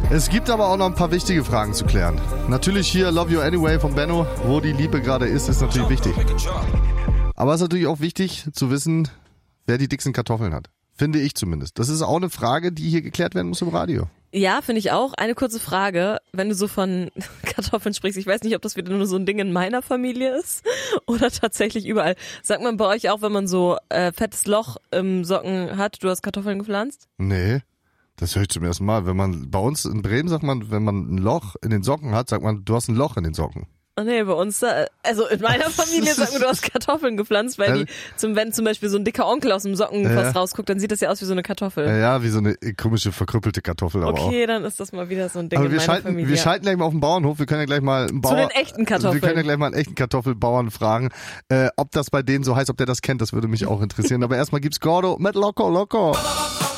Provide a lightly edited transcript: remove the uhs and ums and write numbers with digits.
Es gibt aber auch noch ein paar wichtige Fragen zu klären. Natürlich hier Love You Anyway von Benno. Wo die Liebe gerade ist natürlich wichtig. Aber es ist natürlich auch wichtig zu wissen, wer die dicksten Kartoffeln hat. Finde ich zumindest. Das ist auch eine Frage, die hier geklärt werden muss im Radio. Ja, finde ich auch. Eine kurze Frage, wenn du so von Kartoffeln sprichst. Ich weiß nicht, ob das wieder nur so ein Ding in meiner Familie ist oder tatsächlich überall. Sagt man bei euch auch, wenn man so fettes Loch im Socken hat, du hast Kartoffeln gepflanzt? Nee, das höre ich zum ersten Mal. Wenn man bei uns in Bremen sagt man, wenn man ein Loch in den Socken hat, sagt man, du hast ein Loch in den Socken. Oh nee, bei uns, also in meiner Familie sagt man, du hast Kartoffeln gepflanzt, weil wenn zum Beispiel so ein dicker Onkel aus dem Sockenfass rausguckt, dann sieht das ja aus wie so eine Kartoffel. Ja, wie so eine komische, verkrüppelte Kartoffel aber auch. Okay, dann ist das mal wieder so ein Ding aber in meiner Familie. Wir schalten gleich mal auf den Bauernhof, wir können ja gleich mal einen Bauern... Zu den echten Kartoffeln. Wir können ja gleich mal einen echten Kartoffelbauern fragen, ob das bei denen so heißt, ob der das kennt, das würde mich auch interessieren. Aber erstmal gibt's Gordo mit Loco Loco.